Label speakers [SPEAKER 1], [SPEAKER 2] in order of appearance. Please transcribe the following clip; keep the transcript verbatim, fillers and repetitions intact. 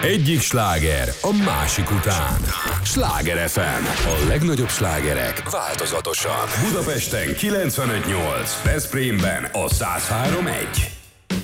[SPEAKER 1] Egyik sláger a másik után. Sláger ef em. A legnagyobb slágerek változatosan. Budapesten kilencvenöt nyolc, Veszprémben a száz három egy.